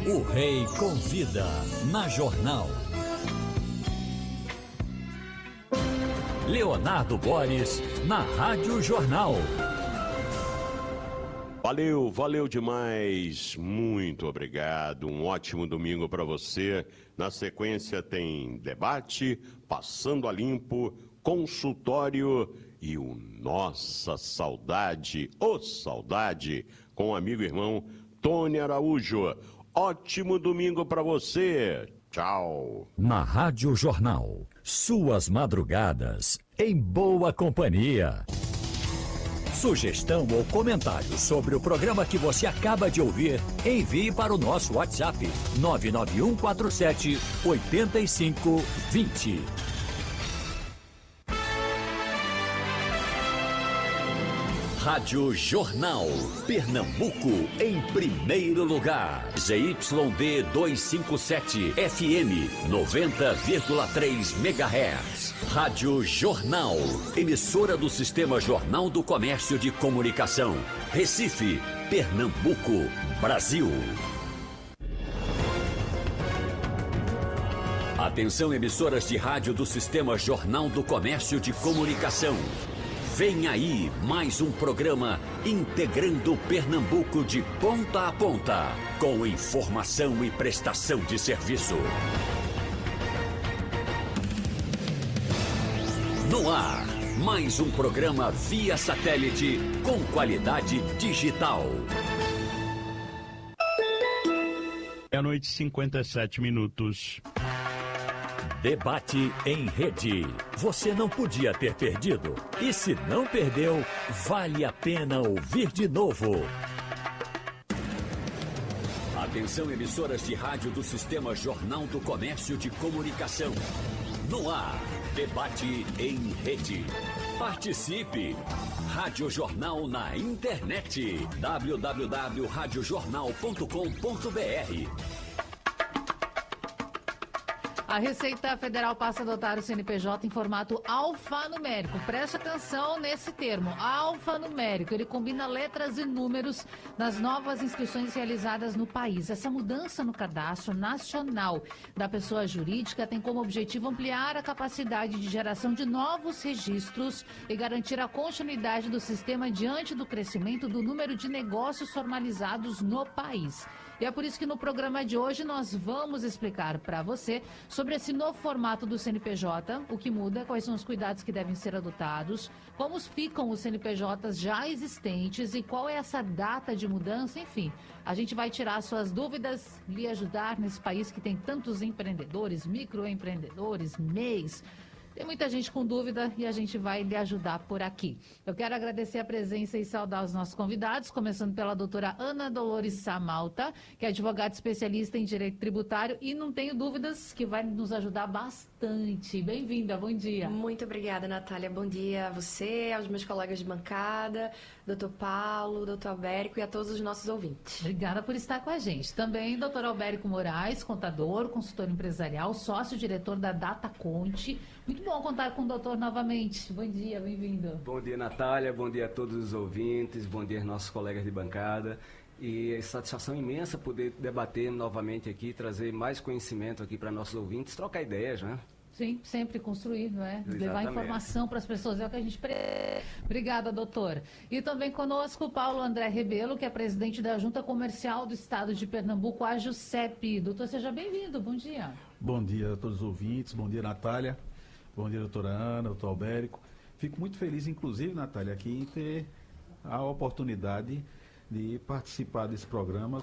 O Rei Convida, na Jornal. Leonardo Boris, na Rádio Jornal. Valeu demais. Muito obrigado. Um ótimo domingo para você. Na sequência tem debate, Passando a Limpo, consultório e o Nossa Saudade, Saudade, com o amigo e irmão Tony Araújo. Ótimo domingo para você. Tchau. Na Rádio Jornal, suas madrugadas em boa companhia. Sugestão ou comentário sobre o programa que você acaba de ouvir, envie para o nosso WhatsApp 99147-8520. Rádio Jornal, Pernambuco, em primeiro lugar. ZYD 257, FM 90,3 MHz. Rádio Jornal, emissora do Sistema Jornal do Comércio de Comunicação. Recife, Pernambuco, Brasil. Atenção, emissoras de rádio do Sistema Jornal do Comércio de Comunicação. Vem aí mais um programa integrando Pernambuco de ponta a ponta, com informação e prestação de serviço. No ar, mais um programa via satélite com qualidade digital. Meia-noite, 57 minutos. Debate em rede. Você não podia ter perdido. E se não perdeu, vale a pena ouvir de novo. Atenção, emissoras de rádio do Sistema Jornal do Comércio de Comunicação. No ar, debate em rede. Participe! Rádio Jornal na internet. www.radiojornal.com.br. A Receita Federal passa a adotar o CNPJ em formato alfanumérico. Preste atenção nesse termo, alfanumérico. Ele combina letras e números nas novas inscrições realizadas no país. Essa mudança no cadastro nacional da pessoa jurídica tem como objetivo ampliar a capacidade de geração de novos registros e garantir a continuidade do sistema diante do crescimento do número de negócios formalizados no país. E é por isso que no programa de hoje nós vamos explicar para você sobre esse novo formato do CNPJ, o que muda, quais são os cuidados que devem ser adotados, como ficam os CNPJs já existentes e qual é essa data de mudança, enfim. A gente vai tirar suas dúvidas, lhe ajudar nesse país que tem tantos empreendedores, microempreendedores, MEIs. Tem muita gente com dúvida e a gente vai lhe ajudar por aqui. Eu quero agradecer a presença e saudar os nossos convidados, começando pela doutora Ana Dolores Samalta, que é advogada especialista em direito tributário e não tenho dúvidas que vai nos ajudar bastante. Bem-vinda, bom dia. Muito obrigada, Natália. Bom dia a você, aos meus colegas de bancada, doutor Paulo, doutor Albérico e a todos os nossos ouvintes. Obrigada por estar com a gente. Também doutor Albérico Moraes, contador, consultor empresarial, sócio-diretor da Data Conte. Muito bom contar com o doutor novamente. Bom dia, bem-vindo. Bom dia, Natália. Bom dia a todos os ouvintes. Bom dia aos nossos colegas de bancada. E é satisfação imensa poder debater novamente aqui, trazer mais conhecimento aqui para nossos ouvintes, trocar ideias, né? Sim, sempre construir, não é? Exatamente. Levar informação para as pessoas, é o que a gente precisa. Obrigada, doutor. E também conosco o Paulo André Rebelo, que é presidente da Junta Comercial do Estado de Pernambuco, a JUSEP. Doutor, seja bem-vindo, bom dia. Bom dia a todos os ouvintes, bom dia, Natália, bom dia, doutora Ana, doutor Albérico. Fico muito feliz, inclusive, Natália, aqui em ter a oportunidade de participar desse programa